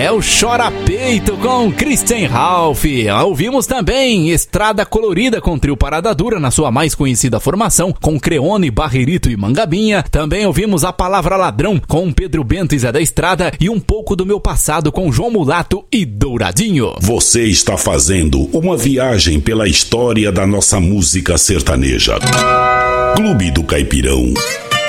é o Chora Peito com Christian Ralph. Ouvimos também Estrada Colorida com Trio Parada Dura na sua mais conhecida formação, com Creone, Barrerito e Mangabinha. Também ouvimos A Palavra Ladrão com Pedro Bento e Zé da Estrada e Um Pouco do Meu Passado com João Mulato e Douradinho. Você está fazendo uma viagem pela história da nossa música sertaneja. Clube do Caipirão.